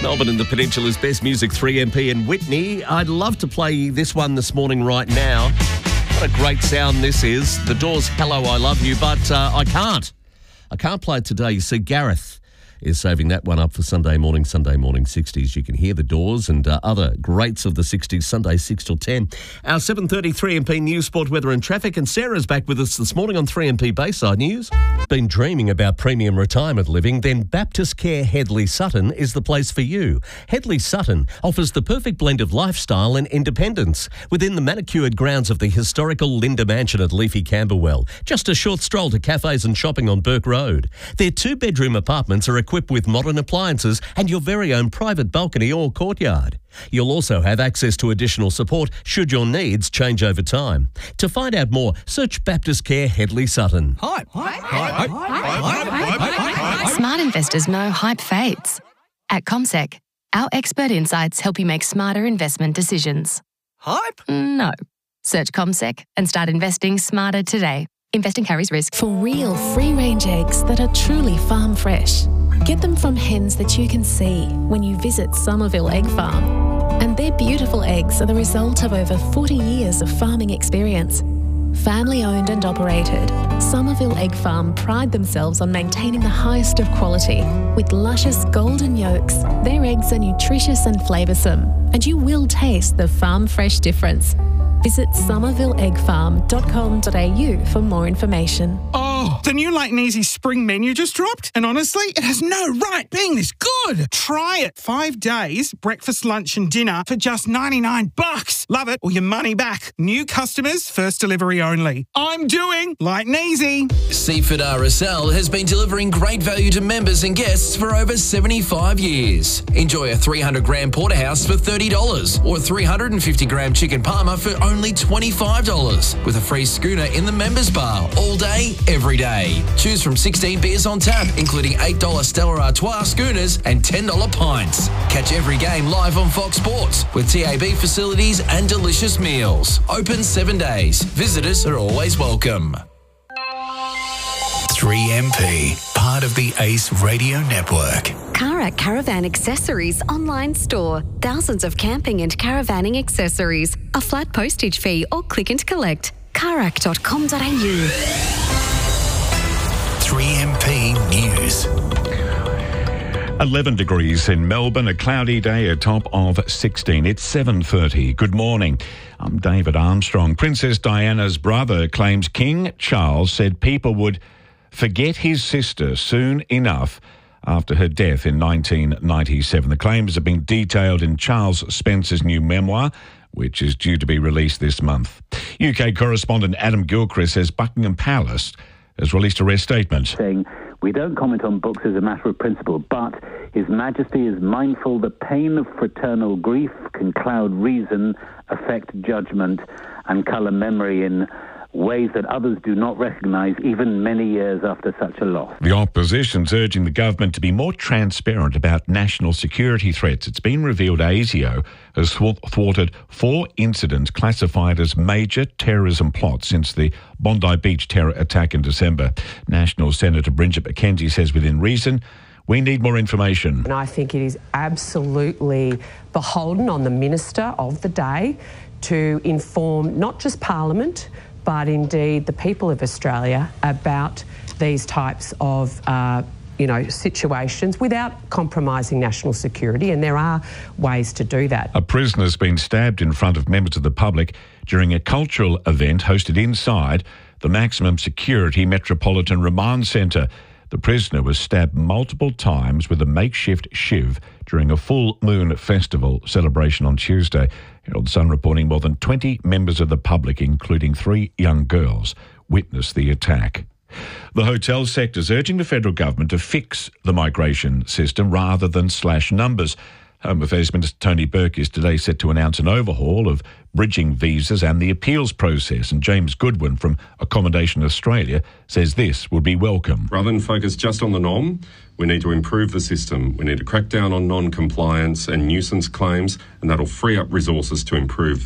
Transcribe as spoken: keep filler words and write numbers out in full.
Melbourne and the Peninsula's best music, three M P and Whitney. I'd love to play this one this morning right now. What a great sound this is. The Doors' Hello, I Love You, but uh, I can't. I can't play it today. You see, Gareth is saving that one up for Sunday morning, Sunday morning sixties. You can hear the Doors and uh, other greats of the sixties, Sunday six till ten. Our seven thirty three M P News, Sport, Weather and Traffic, and Sarah's back with us this morning on three M P Bayside News. Been dreaming about premium retirement living? Then Baptist Care Headley Sutton is the place for you. Headley Sutton offers the perfect blend of lifestyle and independence within the manicured grounds of the historical Linda Mansion at Leafy Camberwell. Just a short stroll to cafes and shopping on Burke Road. Their two-bedroom apartments are equipped with modern appliances and your very own private balcony or courtyard. You'll also have access to additional support should your needs change over time. To find out more, search Baptist Care Headley Sutton. Hype. Hype. Hype. Hype. Smart investors know hype fades. At CommSec, our expert insights help you make smarter investment decisions. Hype? No. Search CommSec and start investing smarter today. Investing carries risk. For real free-range eggs that are truly farm fresh. Get them from hens that you can see when you visit Somerville Egg Farm. And their beautiful eggs are the result of over forty years of farming experience. Family owned and operated, Somerville Egg Farm pride themselves on maintaining the highest of quality. With luscious golden yolks, their eggs are nutritious and flavoursome, and you will taste the farm fresh difference. Visit somerville egg farm dot com dot a u for more information. Oh, the new Light and Easy spring menu just dropped, and honestly, it has no right being this good. Try it. Five days, breakfast, lunch and dinner for just ninety-nine bucks. Love it or your money back. New customers, first delivery only. I'm doing Light and Easy. Seaford R S L has been delivering great value to members and guests for over seventy-five years. Enjoy a three hundred gram porterhouse for thirty dollars or three hundred fifty gram chicken parma for only twenty-five dollars with a free schooner in the members bar all day, every day. Choose from sixteen beers on tap, including eight dollars Stella Artois schooners and ten dollars pints. Catch every game live on Fox Sports with T A B facilities and delicious meals. Open seven days. Visitors are always welcome. three M P, part of the Ace Radio Network. Cara Caravan Accessories online store. Thousands of camping and caravanning accessories. A flat postage fee or click and collect. carac dot com dot a u. three M P News. eleven degrees in Melbourne, a cloudy day, a top of sixteen. It's seven thirty. Good morning. I'm David Armstrong. Princess Diana's brother claims King Charles said people would forget his sister soon enough after her death in nineteen ninety-seven. The claims have been detailed in Charles Spencer's new memoir, which is due to be released this month. U K correspondent Adam Gilchrist says Buckingham Palace has released a rest statement. Saying, we don't comment on books as a matter of principle, but His Majesty is mindful the pain of fraternal grief can cloud reason, affect judgment, and colour memory in ways that others do not recognise even many years after such a loss. The opposition's urging the government to be more transparent about national security threats. It's been revealed ASIO has thwarted four incidents classified as major terrorism plots since the Bondi Beach terror attack in December. National Senator Bridget McKenzie says within reason, we need more information. And I think it is absolutely beholden on the Minister of the day to inform not just Parliament, but indeed the people of Australia about these types of uh, you know, situations without compromising national security, and there are ways to do that. A prisoner's been stabbed in front of members of the public during a cultural event hosted inside the maximum security Metropolitan Remand Centre. The prisoner was stabbed multiple times with a makeshift shiv during a full moon festival celebration on Tuesday. Herald Sun reporting more than twenty members of the public, including three young girls, witnessed the attack. The hotel sector is urging the federal government to fix the migration system rather than slash numbers. Home Affairs Minister Tony Burke is today set to announce an overhaul of bridging visas and the appeals process. And James Goodwin from Accommodation Australia says this would be welcome. Rather than focus just on the norm, we need to improve the system. We need to crack down on non-compliance and nuisance claims, and that'll free up resources to improve